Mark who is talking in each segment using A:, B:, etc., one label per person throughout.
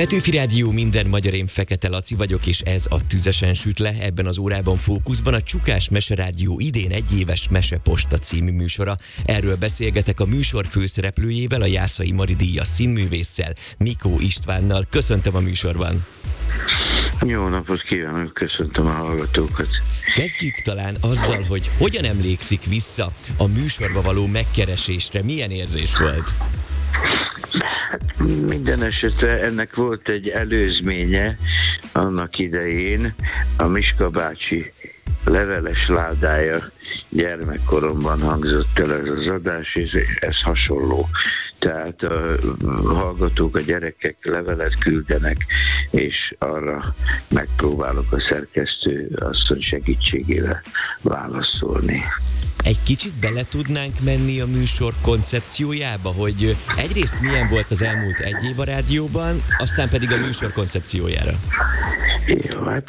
A: Petőfi Rádió, minden magyar, én Fekete Laci vagyok, és ez a Tüzesen süt le. Ebben az órában fókuszban a Csukás Meserádió idén egyéves Meseposta című műsora. Erről beszélgetek a műsor főszereplőjével, a Jászai Mari díjas színművésszel, Mikó Istvánnal. Köszöntöm a műsorban!
B: Jó napot kívánok, köszöntöm a hallgatókat!
A: Kezdjük talán azzal, hogy hogyan emlékszik vissza a műsorba való megkeresésre. Milyen érzés volt?
B: Minden esetre ennek volt egy előzménye annak idején, a Miska bácsi leveles ládája gyermekkoromban hangzott el ez az adás, és ez hasonló. Tehát a hallgatók, a gyerekek levelet küldenek, és arra megpróbálok a szerkesztő asszony segítségével válaszolni.
A: Egy kicsit bele tudnánk menni a műsor koncepciójába, hogy egyrészt milyen volt az elmúlt egy év a rádióban, aztán pedig a műsor koncepciójára.
B: Jó, hát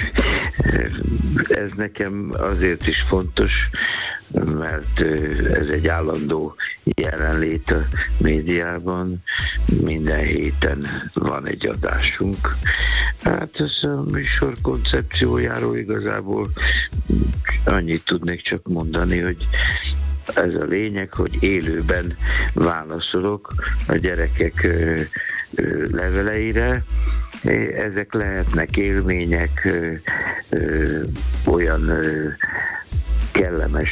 B: ez nekem azért is fontos, mert ez egy állandó jelenlét a médiában. Minden héten van egy adásunk. Hát ez a műsor koncepciójáról igazából annyit tudnék csak mondani, hogy ez a lényeg, hogy élőben válaszolok a gyerekek leveleire. Ezek lehetnek élmények, olyan kellemes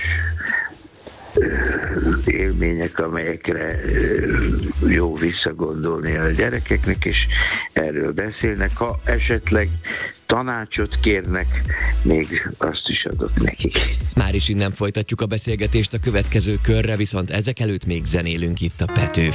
B: élmények, amelyekre jó visszagondolni a gyerekeknek, és erről beszélnek. Ha esetleg tanácsot kérnek, még azt is adok nekik.
A: Már is innen folytatjuk a beszélgetést a következő körre, viszont ezek előtt még zenélünk itt a Petőfi